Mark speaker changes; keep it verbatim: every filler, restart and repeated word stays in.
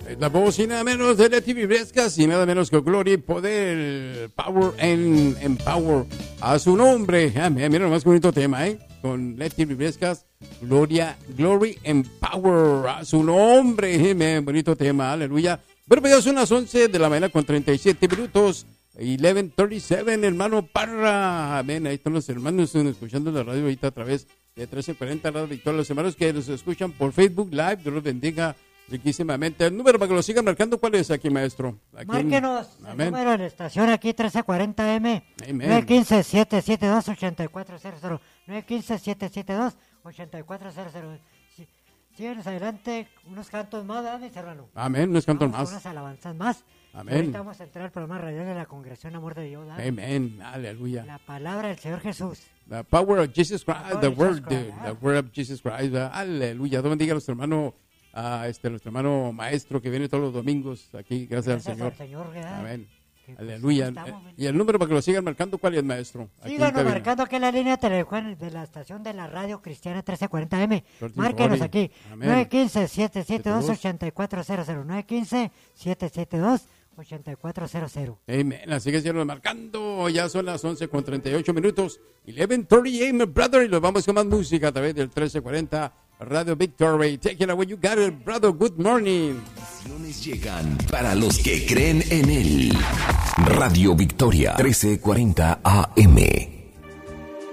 Speaker 1: Es la voz y nada menos de Leti Vibrescas y nada menos que Gloria y Poder, Power and Empower. A su nombre. Ah, mira, mira, más bonito tema, ¿eh? Con Leti Vibrescas, Gloria, Glory and Power. A su nombre. Eh, bonito tema, aleluya. Bueno, pues ya son las once de la mañana con treinta y siete minutos. once treinta y siete, hermano Parra. Amén, ahí están los hermanos están escuchando la radio ahorita a través de trece cuarenta Radio y todos los hermanos que nos escuchan por Facebook Live. Dios los bendiga riquísimamente. El número para que lo sigan marcando, ¿cuál es aquí, maestro? Aquí
Speaker 2: Márquenos
Speaker 1: en...
Speaker 2: el
Speaker 1: Amén.
Speaker 2: número de la estación aquí trece cuarenta M.
Speaker 1: Amén.
Speaker 2: nueve uno cinco, siete siete dos, ocho cuatro cero cero. nueve uno cinco, siete siete dos, ocho cuatro cero cero. Sí, síguenos adelante, unos cantos más, ¿verdad, mis hermanos?
Speaker 1: Amén, unos cantos
Speaker 2: Vamos,
Speaker 1: más.
Speaker 2: unas alabanzas más.
Speaker 1: Amén.
Speaker 2: Y ahorita vamos a entrar al programa radial de la Congregación Amor de Dios, ¿verdad?
Speaker 1: Amén, aleluya.
Speaker 2: La palabra del Señor Jesús.
Speaker 1: The power of Jesus Christ,
Speaker 2: power
Speaker 1: the
Speaker 2: of
Speaker 1: word,
Speaker 2: Jesus
Speaker 1: the,
Speaker 2: Christ,
Speaker 1: the
Speaker 2: ah.
Speaker 1: word of Jesus Christ, ¿verdad? Aleluya. Dios bendiga a nuestro hermano, a este, nuestro hermano maestro que viene todos los domingos aquí, gracias,
Speaker 2: Gracias
Speaker 1: al Señor.
Speaker 2: al Señor, ¿verdad?
Speaker 1: Amén.
Speaker 2: Que, pues,
Speaker 1: Aleluya.
Speaker 2: aquí estamos,
Speaker 1: Y el número para que lo sigan marcando, ¿cuál es, maestro? Aquí en
Speaker 2: Síganos
Speaker 1: cabina.
Speaker 2: marcando aquí en la línea telefónica de la estación de la radio cristiana trece cuarenta M.
Speaker 1: Corte
Speaker 2: Márquenos
Speaker 1: Glory.
Speaker 2: aquí.
Speaker 1: Amén.
Speaker 2: nueve uno cinco, siete siete dos, ocho cuatro cero cero. nueve uno cinco, siete siete dos, ocho cuatro cero cero.
Speaker 1: Amén. Así que síganos marcando. Ya son las once con treinta y ocho minutos. once treinta y ocho, my brother. Y los vamos con más música a través del trece cuarenta Radio Victory. Take it away, you got it, brother. Good morning.
Speaker 3: Bendiciones llegan para los que creen en él. Radio Victoria trece cuarenta A M.